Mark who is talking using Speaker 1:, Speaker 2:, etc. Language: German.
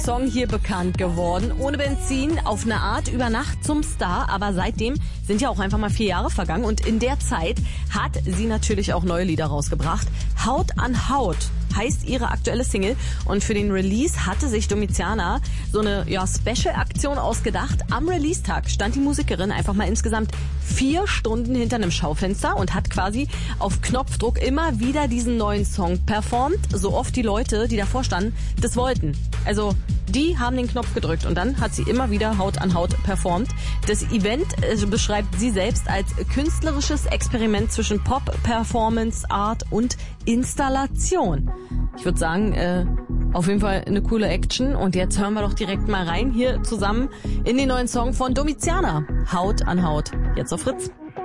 Speaker 1: Song hier bekannt geworden. Ohne Benzin, auf eine Art über Nacht zum Star. Aber seitdem sind ja auch einfach mal 4 Jahre vergangen. Und in der Zeit hat sie natürlich auch neue Lieder rausgebracht. Haut an Haut heißt ihre aktuelle Single. Und für den Release hatte sich Domiziana so eine Special-Aktion ausgedacht. Am Release-Tag stand die Musikerin einfach mal insgesamt 4 Stunden hinter einem Schaufenster und hat quasi auf Knopfdruck immer wieder diesen neuen Song performt, so oft die Leute, die davor standen, das wollten. Also die haben den Knopf gedrückt und dann hat sie immer wieder Haut an Haut performt. Das Event beschreibt sie selbst als künstlerisches Experiment zwischen Pop, Performance, Art und Installation. Ich würde sagen, auf jeden Fall eine coole Action. Und jetzt hören wir doch direkt mal rein hier zusammen in den neuen Song von Domiziana. Haut an Haut. Jetzt auf Fritz.